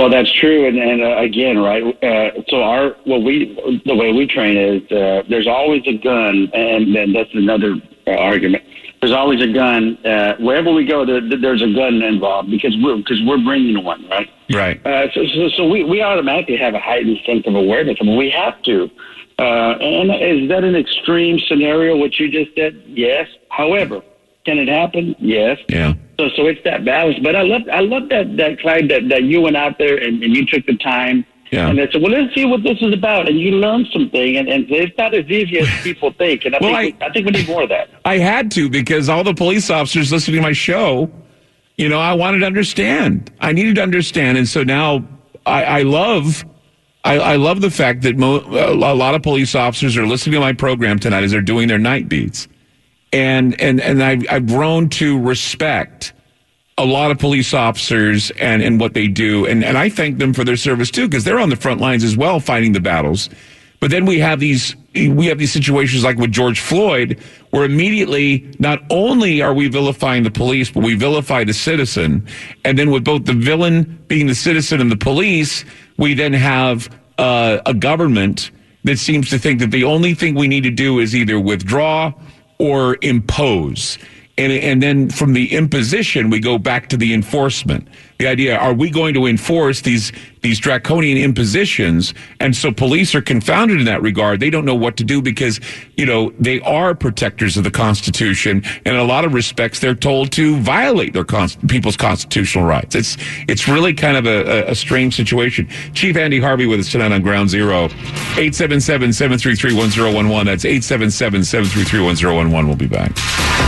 Well, that's true, and again, right? So the way we train is there's always a gun, and then that's another argument. There's always a gun wherever we go. There's a gun involved because we're bringing one, right? Right. So we automatically have a heightened sense of awareness. I mean, we have to. And is that an extreme scenario? What you just said? Yes. However, can it happen? Yes. Yeah. So it's that balance. But I love that Clyde, that you went out there and you took the time. Yeah. And they said, well, let's see what this is about. And you learned something. And it's not as easy as people think. And I think we need more of that. I had to, because all the police officers listening to my show, I wanted to understand. I needed to understand. And so now I love the fact that a lot of police officers are listening to my program tonight as they're doing their night beats. And I've grown to respect a lot of police officers and what they do. And I thank them for their service too, because they're on the front lines as well, fighting the battles. But then we have these situations like with George Floyd, where immediately not only are we vilifying the police, but we vilify the citizen. And then with both the villain being the citizen and the police, we then have a government that seems to think that the only thing we need to do is either withdraw or impose. And then from the imposition, we go back to the enforcement. The idea, are we going to enforce these draconian impositions? And so police are confounded in that regard. They don't know what to do because, they are protectors of the Constitution. And in a lot of respects, they're told to violate their people's constitutional rights. It's really kind of a strange situation. Chief Andy Harvey with us tonight on Ground Zero. 877-733-1011. That's 877-733-1011. We'll be back.